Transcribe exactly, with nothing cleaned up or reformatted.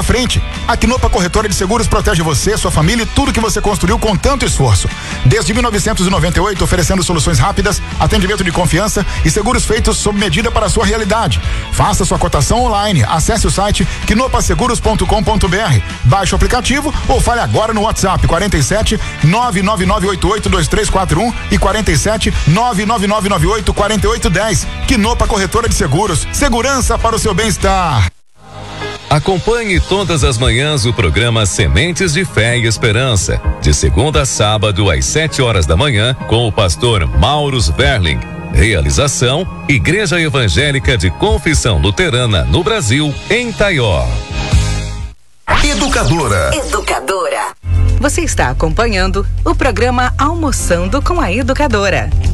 frente. A Quinopa Corretora de Seguros protege você, sua família e tudo que você construiu com tanto esforço. Desde mil novecentos e noventa e oito, oferecendo soluções rápidas, atendimento de confiança e seguros feitos sob medida para a sua realidade. Faça sua cotação online. Acesse o site quinopa seguros ponto com ponto br. Baixe o aplicativo ou fale agora no WhatsApp quarenta e sete, nove nove nove oito oito dois três quatro um e quarenta e sete, nove nove nove nove oito quatro oito um zero. Quinopa Corretora de Seguros. Segurança para o seu bem-estar. Acompanhe todas as manhãs o programa Sementes de Fé e Esperança, de segunda a sábado às sete horas da manhã, com o pastor Maurus Verling. Realização: Igreja Evangélica de Confissão Luterana no Brasil, em Taió. Educadora. Educadora. Você está acompanhando o programa Almoçando com a Educadora.